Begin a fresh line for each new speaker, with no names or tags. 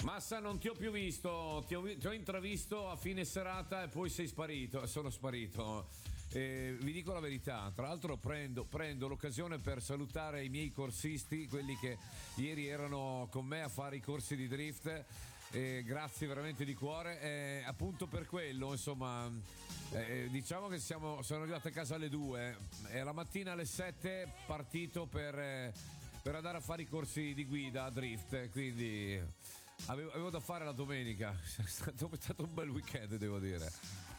Massa, non ti ho più visto, ti ho intravisto a fine serata e poi sei sparito, sono sparito. Vi dico la verità, tra l'altro prendo l'occasione per salutare i miei corsisti, quelli che ieri erano con me a fare i corsi di drift. Grazie veramente di cuore. Appunto per quello, insomma, diciamo che sono arrivato a casa alle 2 e la mattina alle 7 partito per andare a fare i corsi di guida a drift, quindi avevo da fare la domenica. È stato un bel weekend, devo dire.